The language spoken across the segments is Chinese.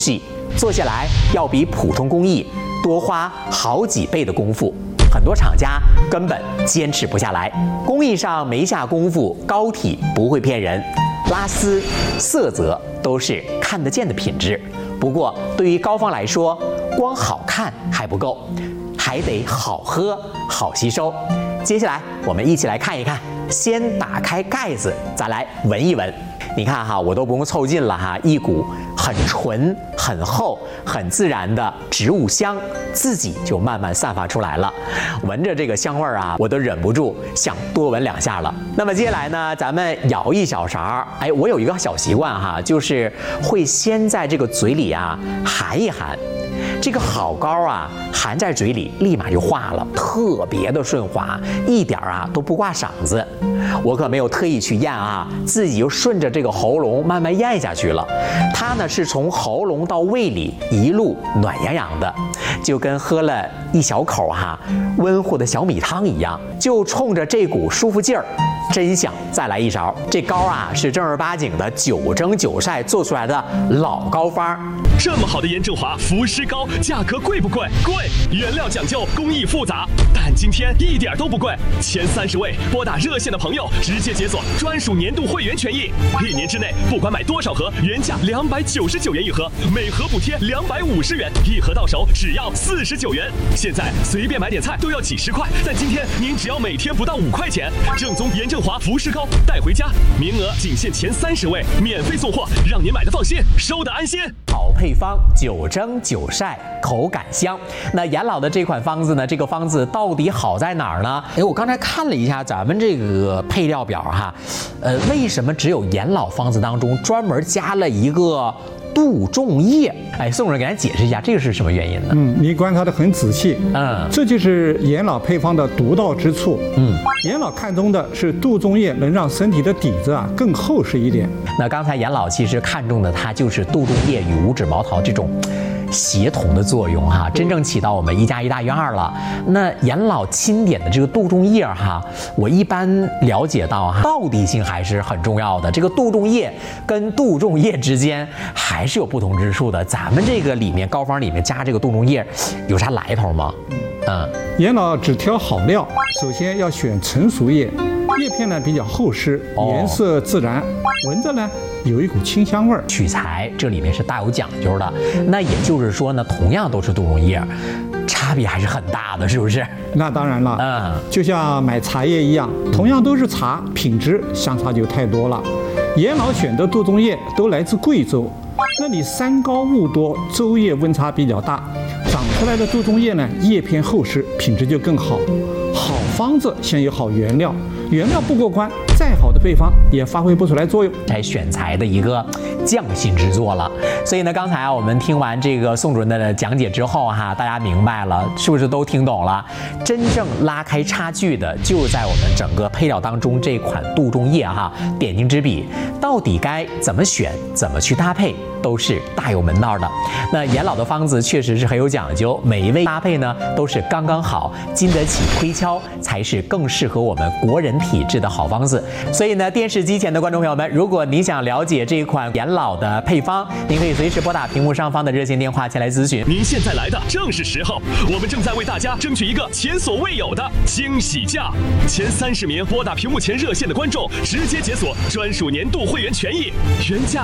细，做下来要比普通工艺多花好几倍的功夫，很多厂家根本坚持不下来。工艺上没下功夫，膏体不会骗人，拉丝、色泽都是看得见的品质。不过对于膏方来说，光好看还不够，还得好喝、好吸收。接下来我们一起来看一看，先打开盖子，再来闻一闻。你看哈，我都不用凑近了哈，一股很纯、很厚、很自然的植物香，自己就慢慢散发出来了。闻着这个香味儿啊，我都忍不住想多闻2下了。那么接下来呢，咱们舀一小勺，我有一个小习惯哈，就是会先在这个嘴里啊含一含。这个好膏啊，含在嘴里立马就化了，特别的顺滑，一点啊都不挂嗓子。我可没有特意去咽啊，自己就顺着这个喉咙慢慢咽下去了。它呢是从喉咙到胃里一路暖洋洋的，就跟喝了一小口温乎的小米汤一样。就冲着这股舒服劲儿，真想再来一勺。这膏啊是正儿八经的9蒸9晒做出来的老膏方。 这么好的严正华福湿膏，价格贵不贵？贵！原料讲究，工艺复杂，但今天一点都不贵。前30位拨打热线的朋友，直接解锁专属年度会员权益，1年之内不管买多少盒，原价299元一盒，每盒补贴250元，一盒到手只要49元。现在随便买点菜都要几十块，但今天您只要每天不到5块钱，正宗严正华福湿膏带回家，名额仅限前30位，免费送货，让您买的放心，收的安心。 好配方，9蒸9晒，口感香。那严老的这款方子呢？这个方子到底好在哪儿呢？我刚才看了一下咱们这个配料表哈，为什么只有严老方子当中专门加了一个杜仲叶？宋主任给咱解释一下，这个是什么原因呢？ 你观察得很仔细，这就是严老配方的独到之处。严老看中的是杜仲叶能让身体的底子更厚实一点。 那刚才严老其实看中的它就是杜仲叶与五指毛桃这种协同的作用哈，真正起到我们1+1大于2了。那严老钦点的这个杜仲叶哈，我一般了解到道地性还是很重要的。这个杜仲叶跟杜仲叶之间还是有不同之处的。咱们这个里面膏方里面加这个杜仲叶有啥来头吗？ 严老只挑好料，首先要选成熟叶，叶片呢比较厚实，颜色自然，闻着呢有一股清香味儿。 取材这里面是大有讲究的。那也就是说呢，同样都是杜仲叶，差别还是很大的，是不是？ 那当然了，就像买茶叶一样，同样都是茶，品质相差就太多了。严老选的杜仲叶都来自贵州，那里山高雾多，昼夜温差比较大，长出来的杜仲叶呢，叶片厚实，品质就更好。好方子先有好原料，原料不过关，再好的配方也发挥不出来作用。 选材的一个匠心之作了。所以呢，刚才我们听完这个宋主任的讲解之后大家明白了，是不是都听懂了？真正拉开差距的就在我们整个配料当中这款杜仲叶点睛之笔，到底该怎么选，怎么去搭配，都是大有门道的。那严老的方子确实是很有讲究，每一味搭配呢都是刚刚好，经得起推敲，才是更适合我们国人体质的好方子。所以呢，电视机前的观众朋友们，如果你想了解这款严老的配方，您可以随时拨打屏幕上方的热线电话前来咨询。 您现在来的正是时候，我们正在为大家争取一个前所未有的惊喜价，前30名拨打屏幕前热线的观众直接解锁专属年度会员权益，原价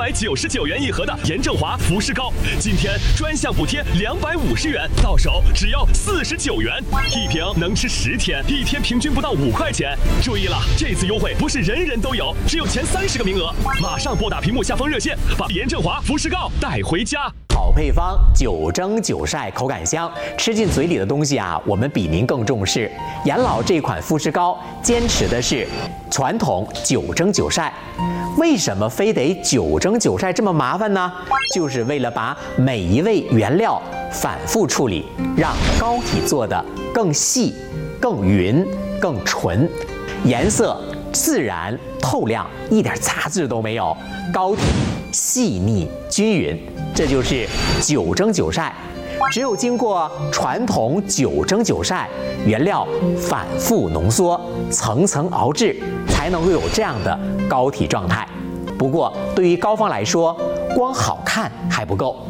299元一盒的严正华福湿膏，今天专项补贴250元，到手只要49元，一瓶能吃10天，一天平均不到5块钱。注意了，这次优惠不是人人都有，只有前30个名额，马上拨打屏幕下方热线，把严正华福湿膏带回家。 好配方，9蒸9晒，口感香，吃进嘴里的东西我们比您更重视。严老这款福湿膏坚持的是传统9蒸9晒。为什么非得9蒸9晒这么麻烦呢？就是为了把每一味原料反复处理，让膏体做得更细、更匀、更纯，颜色自然透亮，一点杂质都没有，膏体细腻均匀，这就是9蒸9晒。只有经过传统9蒸9晒，原料反复浓缩，层层熬制，才能够有这样的膏体状态。不过对于膏方来说，光好看还不够，